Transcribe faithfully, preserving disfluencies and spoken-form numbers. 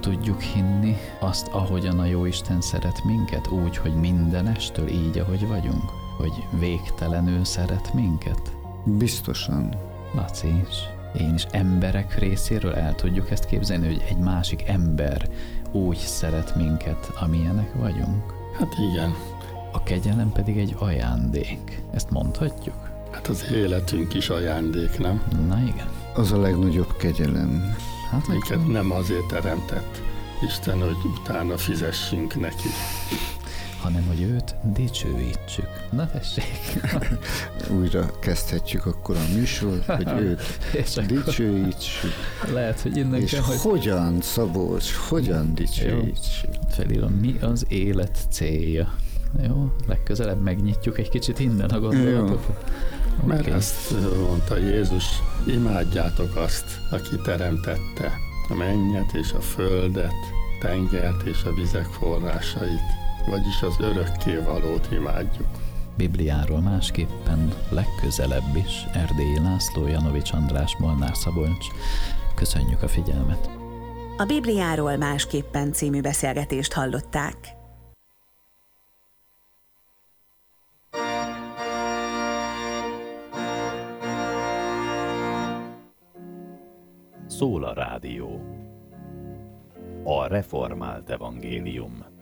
tudjuk hinni azt, ahogyan a Jóisten szeret minket, úgy, hogy mindenestől így, ahogy vagyunk? Hogy végtelenül szeret minket? Biztosan. Laci is. Én is emberek részéről el tudjuk ezt képzelni, hogy egy másik ember úgy szeret minket, amilyenek vagyunk? Hát igen. A kegyelem pedig egy ajándék. Ezt mondhatjuk? Hát az életünk is ajándék, nem? Na igen. Az a legnagyobb kegyelem. Hát minket nem azért teremtett Isten, hogy utána fizessünk neki, hanem hogy őt dicsőítsük. Na tessék! Újra kezdhetjük akkor a műsort, hogy őt dicsőítsük. Lehet, hogy innen és kell, hogy... hogyan, Szabolcs, hogyan dicsőítsük? Felírom, mi az élet célja? Jó, legközelebb megnyitjuk egy kicsit innen a gondolatokat. Okay. Mert ezt mondta Jézus, imádjátok azt, aki teremtette a mennyet és a földet, tengert és a vizek forrásait, vagyis az örökkévalót imádjuk. Bibliáról másképpen legközelebb is Erdélyi László, Janovics András, Molnár Szabolcs. Köszönjük a figyelmet! A Bibliáról másképpen című beszélgetést hallották. Szól a rádió. A reformált evangélium.